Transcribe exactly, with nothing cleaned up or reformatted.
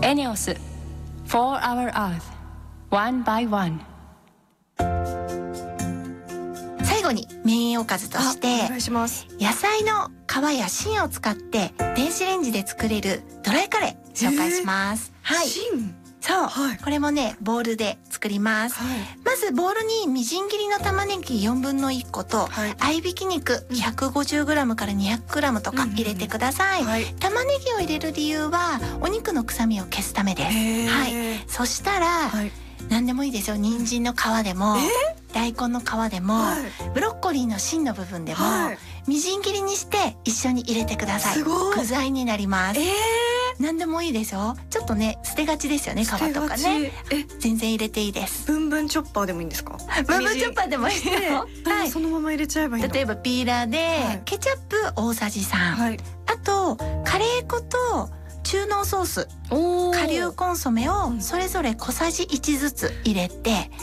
エネオス For Our Earth One by One。 最後にメインおかずとしてお願いします。 野菜の皮や芯を使って電子レンジで作れるドライカレー紹介します。はい。 芯。 そう、 はい、 これもねボウルで作ります、はい、まずボウルにみじん切りの玉ねぎよんぶんのいっこと、はい、合いびき肉 ひゃくごじゅうグラム からにひゃくグラム とか入れてください、うんうんはい、玉ねぎを入れる理由はお肉の臭みを消すためです。はい、そしたら、はい、何でもいいですよ。人参の皮でも大根の皮でも、はい、ブロッコリーの芯の部分でも、はい、みじん切りにして一緒に入れてください。すごい具材になります。えー何でもいいですよ。ちょっとね捨てがちですよね、皮とかね。え全然入れていいです。 ブンブンチョッパーでもいいんですか？ ブンブンチョッパーでもいいよ。 はい、そのまま入れちゃえばいいの？ 例えばピーラーで、はい、ケチャップ大さじさん、はい、あとカレー粉と中濃ソース、顆粒コンソメをそれぞれ小さじいちずつ入れて